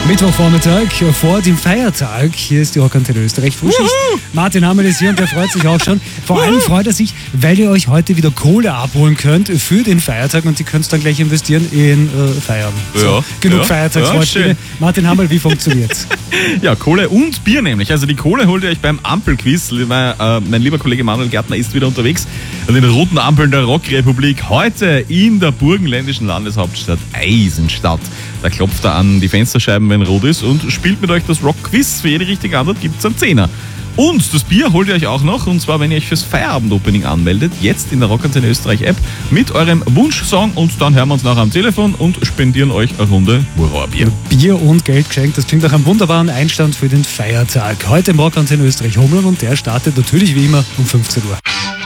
Mittwochvormittag vor dem Feiertag. Hier ist die Rockantenne Österreich Frühschicht. Martin Hamel ist hier und der freut sich auch schon. Vor allem freut er sich, weil ihr euch heute wieder Kohle abholen könnt für den Feiertag und die könnt ihr dann gleich investieren in Feiern. So, genug Feiertagsvorspiele. Martin Hamel, wie funktioniert's? Ja, Kohle und Bier nämlich. Also die Kohle holt ihr euch beim Ampelquiz. Mein lieber Kollege Manuel Gärtner ist wieder unterwegs an den roten Ampeln der Rockrepublik. Heute in der burgenländischen Landeshauptstadt Eisenstadt. Da klopft er an die Fensterscheiben, wenn rot ist, und spielt mit euch das Rockquiz. Für jede richtige Antwort gibt es einen Zehner. Und das Bier holt ihr euch auch noch, und zwar, wenn ihr euch fürs Feierabend-Opening anmeldet, jetzt in der Rockantenne Österreich App mit eurem Wunschsong, und dann hören wir uns nachher am Telefon und spendieren euch eine Runde Bier. Bier und Geld geschenkt, das klingt nach einem wunderbaren Einstand für den Feiertag. Heute im Rockantenne Österreich Homeland, und der startet natürlich wie immer um 15 Uhr.